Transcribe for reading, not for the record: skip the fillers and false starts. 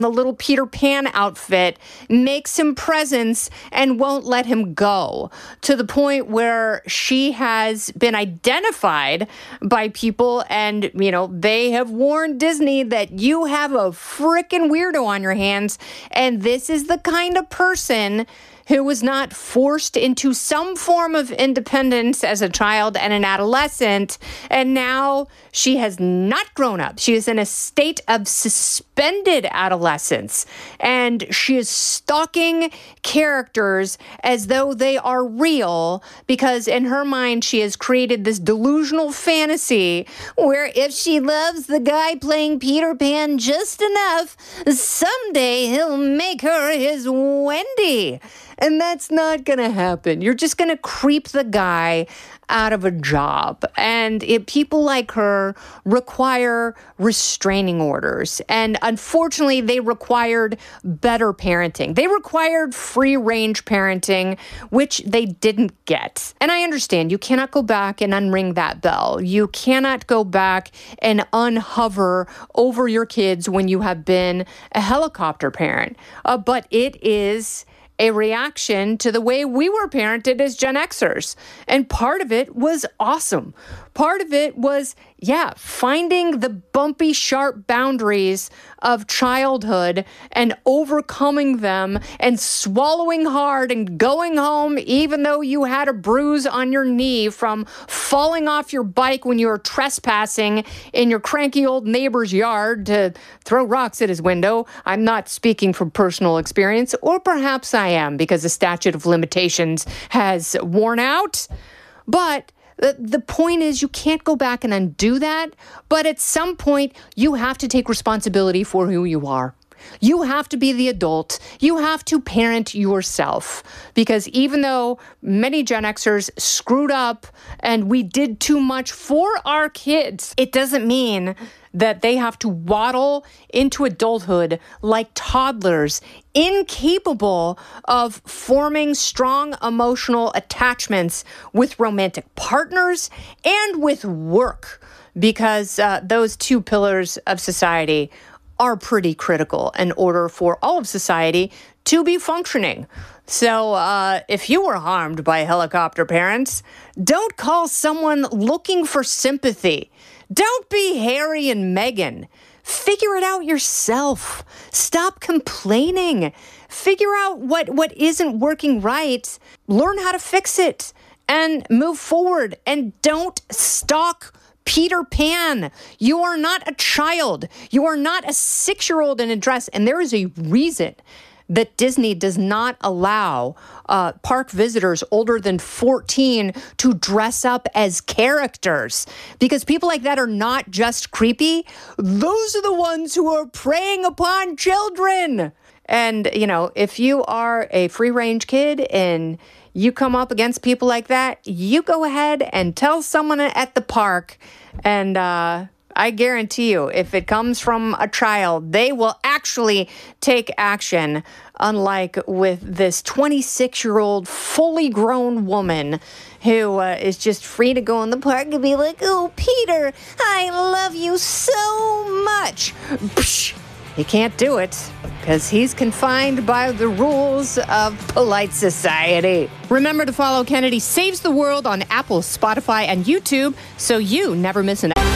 the little Peter Pan outfit, makes him presents and won't let him go, to the point where she has been identified by people and, they have warned Disney that you have a freaking weirdo on your hands. And this is the kind of person who was not forced into some form of independence as a child and an adolescent, and now she has not grown up. She is in a state of suspended adolescence, and she is stalking characters as though they are real, because in her mind, she has created this delusional fantasy where if she loves the guy playing Peter Pan just enough, someday he'll make her his Wendy. And that's not going to happen. You're just going to creep the guy out of a job. And people like her require restraining orders. And unfortunately, they required better parenting. They required free-range parenting, which they didn't get. And I understand you cannot go back and unring that bell. You cannot go back and unhover over your kids when you have been a helicopter parent. But it is a reaction to the way we were parented as Gen Xers. And part of it was awesome. Part of it was, finding the bumpy, sharp boundaries of childhood and overcoming them and swallowing hard and going home even though you had a bruise on your knee from falling off your bike when you were trespassing in your cranky old neighbor's yard to throw rocks at his window. I'm not speaking from personal experience, or perhaps I am because the statute of limitations has worn out. But the point is, you can't go back and undo that, but at some point, you have to take responsibility for who you are. You have to be the adult. You have to parent yourself, because even though many Gen Xers screwed up and we did too much for our kids, it doesn't mean that they have to waddle into adulthood like toddlers, incapable of forming strong emotional attachments with romantic partners and with work, because those two pillars of society are pretty critical in order for all of society to be functioning. So if you were harmed by helicopter parents, don't call someone looking for sympathy. Don't be Harry and Meghan. Figure it out yourself. Stop complaining. Figure out what isn't working right. Learn how to fix it and move forward. And don't stalk Peter Pan. You are not a child. You are not a 6-year-old in a dress. And there is a reason that Disney does not allow park visitors older than 14 to dress up as characters. Because people like that are not just creepy. Those are the ones who are preying upon children. And, if you are a free-range kid and you come up against people like that, you go ahead and tell someone at the park. And I guarantee you, if it comes from a child, they will actually take action, unlike with this 26-year-old fully grown woman who is just free to go in the park and be like, "Oh, Peter, I love you so much." Psh, he can't do it because he's confined by the rules of polite society. Remember to follow Kennedy Saves the World on Apple, Spotify, and YouTube so you never miss an episode.